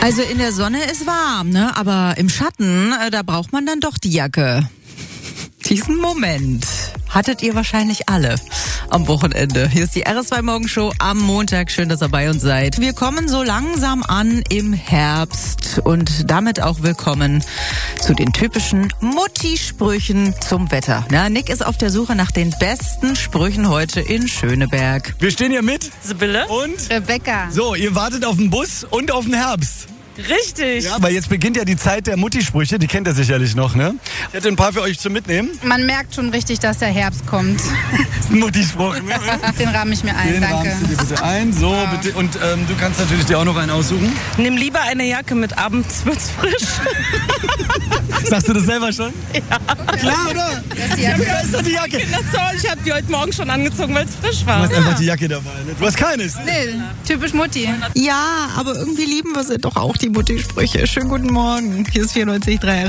Also in der Sonne ist warm, ne? Aber im Schatten, da braucht man dann doch die Jacke. Diesen Moment hattet ihr wahrscheinlich alle am Wochenende. Hier ist die RS2 Morgenshow am Montag. Schön, dass ihr bei uns seid. Wir kommen so langsam an im Herbst und damit auch willkommen zu den typischen Mutti-Sprüchen zum Wetter. Na, Nick ist auf der Suche nach den besten Sprüchen heute in Schöneberg. Wir stehen hier mit Sibylle und Rebecca. So, ihr wartet auf den Bus und auf den Herbst. Richtig. Ja, weil jetzt beginnt ja die Zeit der Mutti-Sprüche, die kennt ihr sicherlich noch, ne? Ich hätte ein paar für euch zum Mitnehmen. Man merkt schon richtig, dass der Herbst kommt. Das ist ein Mutti-Spruch, ne? Den rahme ich mir ein, Den danke. rahmst du dir bitte ein. So, Ja. bitte. Und du kannst natürlich dir auch noch einen aussuchen. Nimm lieber eine Jacke mit, abends wird's frisch. Sagst du das selber schon? Ja. Klar, oder? Das ist die Jacke. Da ist doch die Jacke. Ich habe die heute Morgen schon angezogen, weil es frisch Du war. hast einfach die Jacke dabei, ne? Du hast keines. Nee, typisch Mutti. Ja, aber irgendwie lieben wir sie doch auch, die Mutti-Sprüche. Schönen guten Morgen. Hier ist 94.3